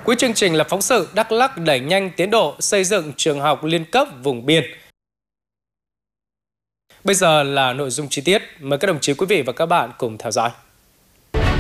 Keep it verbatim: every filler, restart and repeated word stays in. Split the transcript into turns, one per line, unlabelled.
Cuối chương trình là phóng sự Đắk Lắk đẩy nhanh tiến độ xây dựng trường học liên cấp vùng biên. Bây giờ là nội dung chi tiết, mời các đồng chí quý vị và các bạn cùng theo dõi.